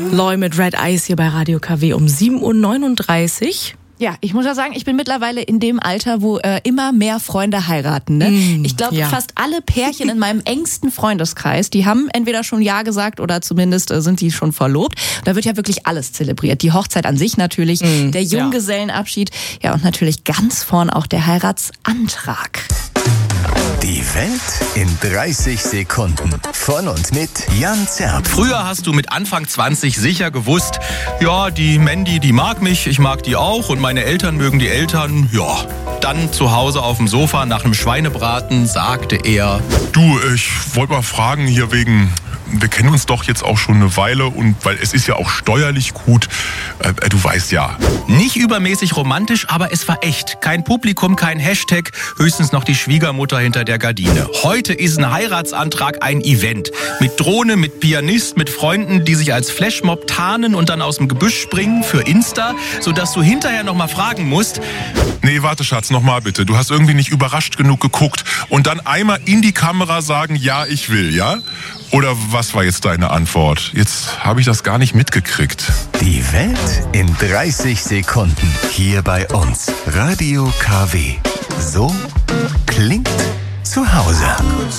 Loy mit Red Eyes hier bei Radio KW um 7.39 Uhr. Ja, ich muss ja sagen, ich bin mittlerweile in dem Alter, wo immer mehr Freunde heiraten. Ne? Ich glaube, fast alle Pärchen in meinem engsten Freundeskreis, die haben entweder schon Ja gesagt oder zumindest sind die schon verlobt. Da wird ja wirklich alles zelebriert. Die Hochzeit an sich natürlich, der Junggesellenabschied, ja und natürlich ganz vorn auch der Heiratsantrag. Die Welt in 30 Sekunden. Von und mit Jan Zerb. Früher hast du mit Anfang 20 sicher gewusst, ja, die Mandy, die mag mich, ich mag die auch und meine Eltern mögen die Eltern, ja. Dann zu Hause auf dem Sofa nach einem Schweinebraten sagte er: Du, ich wollte mal fragen hier wegen, wir kennen uns doch jetzt auch schon eine Weile und weil es ist ja auch steuerlich gut, du weißt ja. Nicht übermäßig romantisch, aber es war echt. Kein Publikum, kein Hashtag, höchstens noch die Schwiegermutter hinter der Gardine. Heute ist ein Heiratsantrag ein Event. Mit Drohne, mit Pianist, mit Freunden, die sich als Flashmob tarnen und dann aus dem Gebüsch springen für Insta, sodass du hinterher nochmal fragen musst: Nee, warte Schatz, nochmal bitte. Du hast irgendwie nicht überrascht genug geguckt und dann einmal in die Kamera sagen, ja, ich will, ja? Oder was war jetzt deine Antwort? Jetzt habe ich das gar nicht mitgekriegt. Die Welt in 30 Sekunden. Hier bei uns. Radio KW. So klingt zu Hause.